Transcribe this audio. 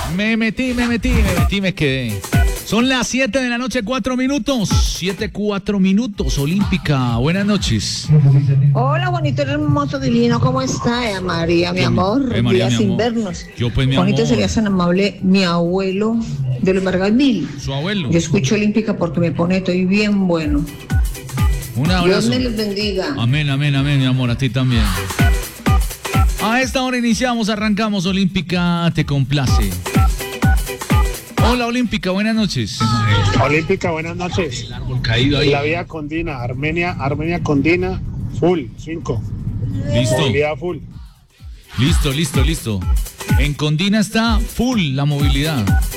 Me quedé. Son las 7 de la noche, 4 minutos. 7:04 minutos. Olímpica, buenas noches. Hola, bonito, hermoso, divino, ¿cómo está? María, mi amor, María, días mi sin amor. vernos. Yo, pues, mi Bonito, amor. sería tan amable mi abuelo de los Vargas-Mil. Su abuelo. Yo escucho Olímpica porque me pone, estoy bien bueno. Un abrazo. Dios me los bendiga. Amén, mi amor, a ti también. A esta hora iniciamos, arrancamos. Olímpica, te complace. Hola, Olímpica, buenas noches. Olímpica, buenas noches. La vía Condina, Armenia Condina, full, 5. Listo. Movilidad full. Listo. En Condina está full la movilidad.